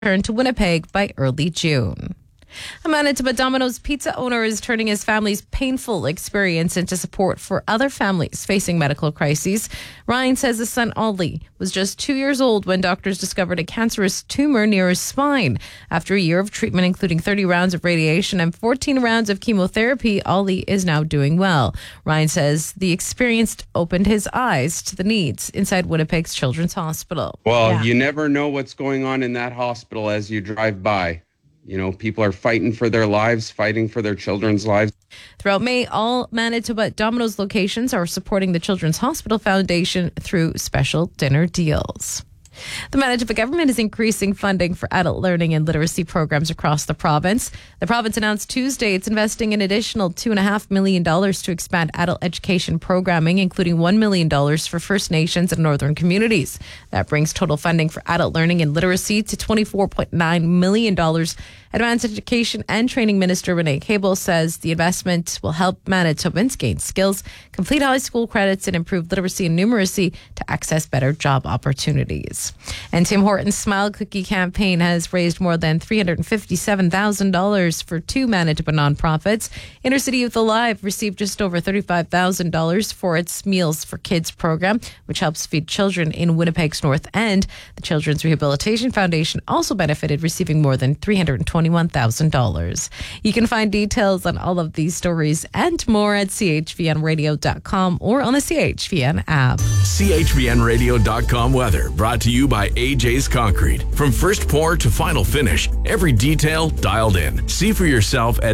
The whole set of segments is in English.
return to Winnipeg by early June. A Manitoba Domino's pizza owner is turning his family's painful experience into support for other families facing medical crises. Ryan says his son Ollie was just 2 years old when doctors discovered a cancerous tumor near his spine. After a year of treatment, including 30 rounds of radiation and 14 rounds of chemotherapy, Ollie is now doing well. Ryan says the experience opened his eyes to the needs inside Winnipeg's Children's Hospital. Well, you never know what's going on in that hospital as you drive by. You know, people are fighting for their lives, fighting for their children's lives. Throughout May, all Manitoba Domino's locations are supporting the Children's Hospital Foundation through special dinner deals. The Manitoba government is increasing funding for adult learning and literacy programs across the province. The province announced Tuesday it's investing an additional $2.5 million to expand adult education programming, including $1 million for First Nations and Northern communities. That brings total funding for adult learning and literacy to $24.9 million. Advanced Education and Training Minister Renee Cable says the investment will help Manitobans gain skills, complete high school credits, and improve literacy and numeracy to access better job opportunities. And Tim Hortons Smile Cookie campaign has raised more than $357,000 for two Manitoba nonprofits. Inner City Youth Alive received just over $35,000 for its Meals for Kids program, which helps feed children in Winnipeg's North End. The Children's Rehabilitation Foundation also benefited, receiving more than $321,000. You can find details on all of these stories and more at chvnradio.com or on the CHVN app. CHVNradio.com weather brought to you by AJ's Concrete. From first pour to final finish, every detail dialed in. See for yourself at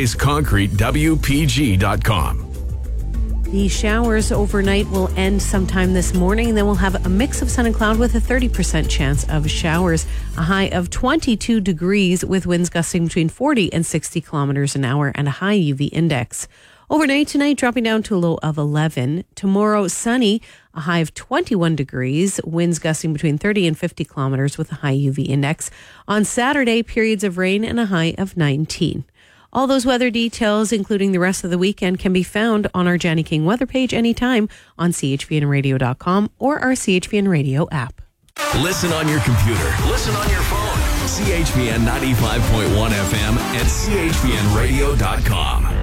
ajsconcretewpg.com. The showers overnight will end sometime this morning, and then we'll have a mix of sun and cloud with a 30% chance of showers. A high of 22 degrees with winds gusting between 40 and 60 kilometers an hour and a high UV index. Overnight tonight, dropping down to a low of 11. Tomorrow, sunny, a high of 21 degrees, winds gusting between 30 and 50 kilometers with a high UV index. On Saturday, periods of rain and a high of 19. All those weather details, including the rest of the weekend, can be found on our Johnny King weather page anytime on chvnradio.com or our CHVN Radio app. Listen on your computer. Listen on your phone. CHVN 95.1 FM and chvnradio.com.